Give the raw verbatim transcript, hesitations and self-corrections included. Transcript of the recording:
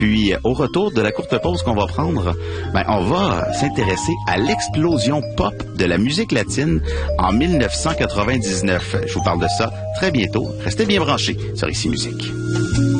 Puis, au retour de la courte pause qu'on va prendre, ben, on va s'intéresser à l'explosion pop de la musique latine en mille neuf cent quatre-vingt-dix-neuf. Je vous parle de ça très bientôt. Restez bien branchés sur Ici Musique.